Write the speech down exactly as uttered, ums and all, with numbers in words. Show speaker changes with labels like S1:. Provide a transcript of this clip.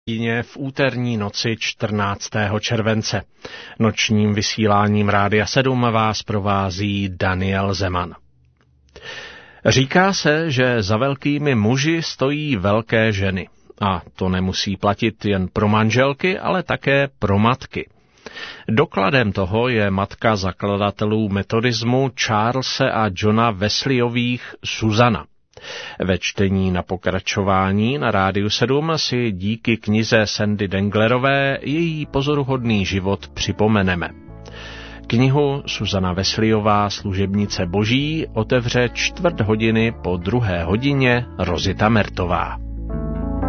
S1: v úterní noci čtrnáctého července. Nočním vysíláním Rádia sedm vás provází Daniel Zeman. Říká se, že za velkými muži stojí velké ženy. A to nemusí platit jen pro manželky, ale také pro matky. Dokladem toho je matka zakladatelů metodismu Charlese a Johna Wesleyových Susana. Ve čtení na pokračování na Rádiu sedm si díky knize Sandy Denglerové její pozoruhodný život připomeneme. Knihu Susana Wesleyová, služebnice Boží, otevře čtvrt hodiny po druhé hodině Rozita Mertová.